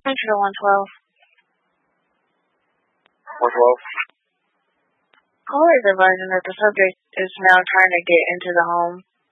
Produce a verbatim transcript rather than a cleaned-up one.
Thanks for the one twelve. one twelve. Caller is advising that the subject is now trying to get into the home.